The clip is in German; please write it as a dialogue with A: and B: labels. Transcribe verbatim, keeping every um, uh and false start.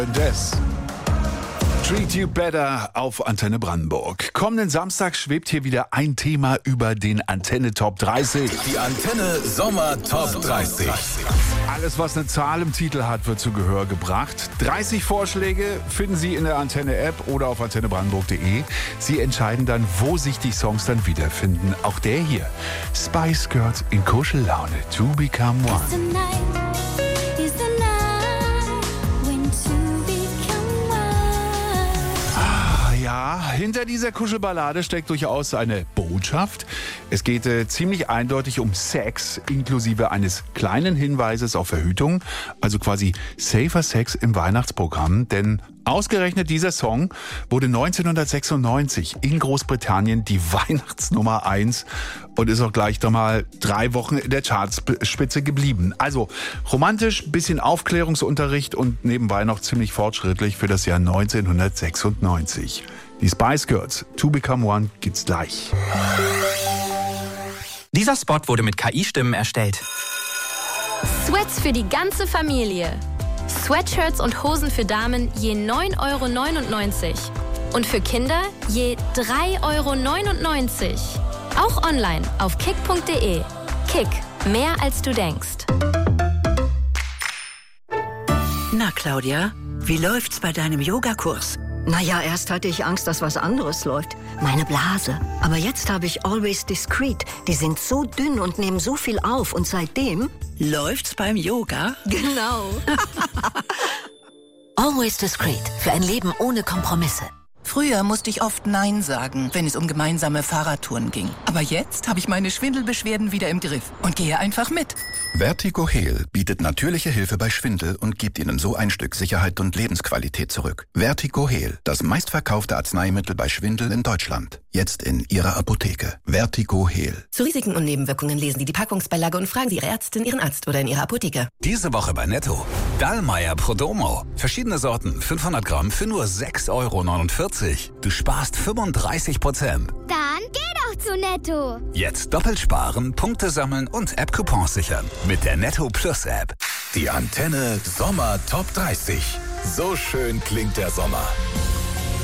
A: Des. Treat You Better auf Antenne Brandenburg. Kommenden Samstag schwebt hier wieder ein Thema über den Antenne Top dreißig.
B: Die Antenne Sommer Top dreißig.
A: Alles, was eine Zahl im Titel hat, wird zu Gehör gebracht. dreißig Vorschläge finden Sie in der Antenne-App oder auf antenne brandenburg punkt de. Sie entscheiden dann, wo sich die Songs dann wiederfinden. Auch der hier. Spice Girls in Kuschellaune. To Become One. Ja, hinter dieser Kuschelballade steckt durchaus eine Botschaft. Es geht äh, ziemlich eindeutig um Sex, inklusive eines kleinen Hinweises auf Verhütung, also quasi Safer Sex im Weihnachtsprogramm. Denn ausgerechnet dieser Song wurde neunzehnhundertsechsundneunzig in Großbritannien die Weihnachtsnummer eins und ist auch gleich nochmal drei Wochen in der Chartspitze geblieben. Also romantisch, bisschen Aufklärungsunterricht und nebenbei noch ziemlich fortschrittlich für das Jahr neunzehnhundertsechsundneunzig. Die Spice Girls, To Become One, gibt's gleich.
C: Dieser Spot wurde mit K I-Stimmen erstellt.
D: Sweats für die ganze Familie. Sweatshirts und Hosen für Damen je neun Euro neunundneunzig. Und für Kinder je drei Euro neunundneunzig. Auch online auf kick punkt de. Kick, mehr als du denkst.
E: Na, Claudia, wie läuft's bei deinem Yogakurs?
F: Naja, erst hatte ich Angst, dass was anderes läuft. Meine Blase. Aber jetzt habe ich Always Discreet. Die sind so dünn und nehmen so viel auf. Und seitdem...
E: Läuft's beim Yoga?
F: Genau. Always Discreet. Für ein Leben ohne Kompromisse.
G: Früher musste ich oft Nein sagen, wenn es um gemeinsame Fahrradtouren ging. Aber jetzt habe ich meine Schwindelbeschwerden wieder im Griff und gehe einfach mit.
H: Vertigo Heal bietet natürliche Hilfe bei Schwindel und gibt Ihnen so ein Stück Sicherheit und Lebensqualität zurück. Vertigo Heal, das meistverkaufte Arzneimittel bei Schwindel in Deutschland. Jetzt in Ihrer Apotheke. Vertigo Heal.
I: Zu Risiken und Nebenwirkungen lesen Sie die Packungsbeilage und fragen Sie Ihre Ärztin, Ihren Arzt oder in Ihrer Apotheke.
B: Diese Woche bei Netto. Dallmayr Prodomo. Verschiedene Sorten, fünfhundert Gramm für nur sechs Euro neunundvierzig. Du sparst fünfunddreißig Prozent.
J: Dann geh doch zu Netto.
B: Jetzt doppelt sparen, Punkte sammeln und App-Coupons sichern. Mit der Netto Plus App. Die Antenne Sommer Top dreißig. So schön klingt der Sommer.